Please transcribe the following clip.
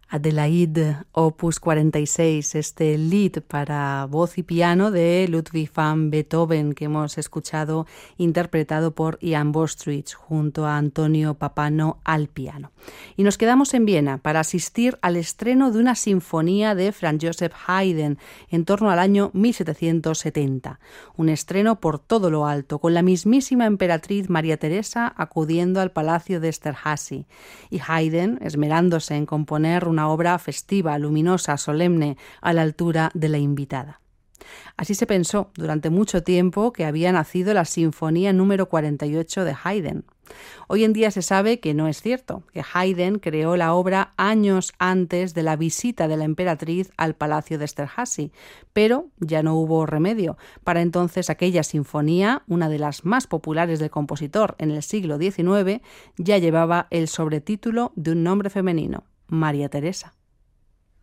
Adelaide, opus 46, este Lied para voz y piano de Ludwig van Beethoven que hemos escuchado interpretado por Ian Bostridge junto a Antonio Papano al piano. Y nos quedamos en Viena para asistir al estreno de una sinfonía de Franz Joseph Haydn en torno al año 1770. Un estreno por todo lo alto, con la mismísima emperatriz María Teresa acudiendo al palacio de Esterházy y Haydn esmerándose en componer una obra festiva, luminosa, solemne, a la altura de la invitada. Así se pensó durante mucho tiempo que había nacido la Sinfonía número 48 de Haydn. Hoy en día se sabe que no es cierto, que Haydn creó la obra años antes de la visita de la emperatriz al palacio de Esterházy, pero ya no hubo remedio. Para entonces aquella sinfonía, una de las más populares del compositor en el siglo XIX, ya llevaba el sobretítulo de un nombre femenino, María Teresa.